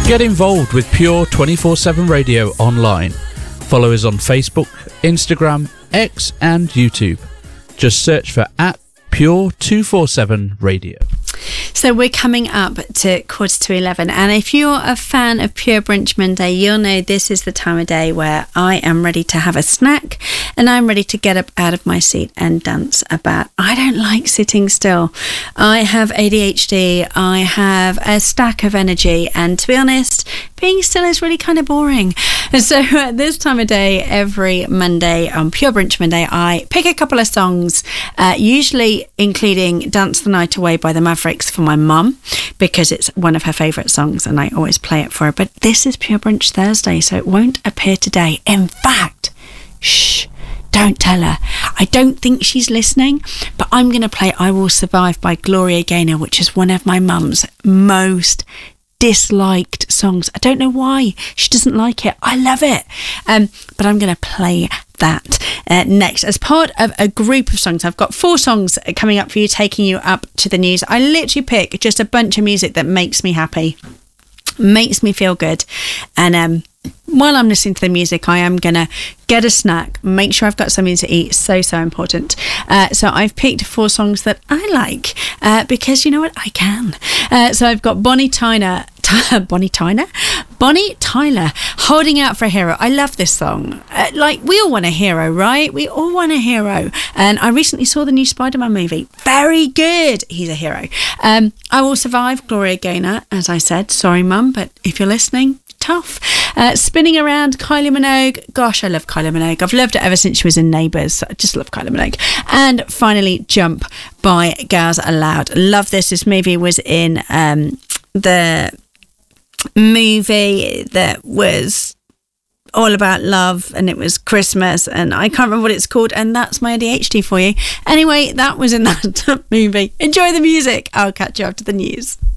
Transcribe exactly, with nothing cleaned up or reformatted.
Get involved with Pure twenty-four seven Radio online. Follow us on Facebook, Instagram, X and YouTube. Just search for at Pure two forty-seven Radio. So we're coming up to quarter to eleven, and if you're a fan of Pure Brunch Monday, you'll know this is the time of day where I am ready to have a snack and I'm ready to get up out of my seat and dance about. I don't like sitting still. I have A D H D, I have a stack of energy, and to be honest, being still is really kind of boring. And so at this time of day, every Monday on Pure Brunch Monday, I pick a couple of songs, uh, usually including Dance the Night Away by the Mavericks for my mum, because it's one of her favourite songs and I always play it for her. But this is Pure Brunch Thursday, so it won't appear today. In fact, shh, don't tell her. I don't think she's listening, but I'm going to play I Will Survive by Gloria Gaynor, which is one of my mum's most disliked songs. I don't know why she doesn't like it. I love it. Um, but I'm going to play that uh, next as part of a group of songs. I've got four songs coming up for you, taking you up to the news. I literally pick just a bunch of music that makes me happy, makes me feel good. And um, while I'm listening to the music, I am going to get a snack, make sure I've got something to eat. So, so important. Uh, so I've picked four songs that I like uh, because you know what? I can. Uh, so I've got Bonnie Tyler, Bonnie Tyler, Bonnie Tyler, Holding Out for a Hero. I love this song. Uh, like, we all want a hero, right? We all want a hero. And I recently saw the new Spider-Man movie. Very good. He's a hero. Um, I Will Survive, Gloria Gaynor, as I said. Sorry, Mum, but if you're listening, tough. Uh, Spinning Around, Kylie Minogue. Gosh, I love Kylie Minogue. I've loved it ever since she was in Neighbours. I just love Kylie Minogue. And finally, Jump by Girls Aloud. Love this. This movie was in um, the movie that was all about love, and it was Christmas, and I can't remember what it's called, and that's my A D H D for you. Anyway, that was in that movie. Enjoy the music. I'll catch you after the news.